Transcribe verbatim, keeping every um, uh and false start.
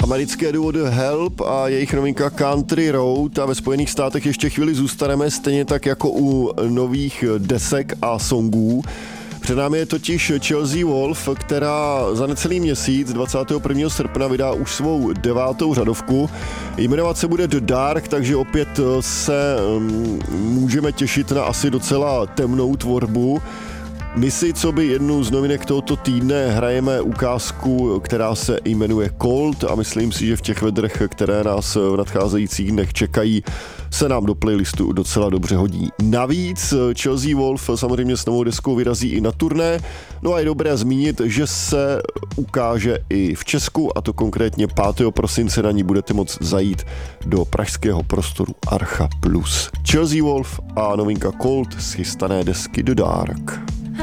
Americké duo The Help a jejich novinka Country Road a ve Spojených státech ještě chvíli zůstaneme, stejně tak jako u nových desek a songů. Před námi je totiž Chelsea Wolfe, která za necelý měsíc dvacátého prvního srpna vydá už svou devátou řadovku. Jmenovat se bude The Dark, takže opět se um, můžeme těšit na asi docela temnou tvorbu. My si, co by jednu z novinek tohoto týdne, hrajeme ukázku, která se jmenuje Cold a myslím si, že v těch vedrech, které nás v nadcházejících dnech čekají, se nám do playlistu docela dobře hodí. Navíc Chelsea Wolfe samozřejmě s novou deskou vyrazí i na turné, no a je dobré zmínit, že se ukáže i v Česku, a to konkrétně pátého prosince na ní budete moct zajít do pražského prostoru Archa Plus. Chelsea Wolfe a novinka Cold z chystané desky The Dark.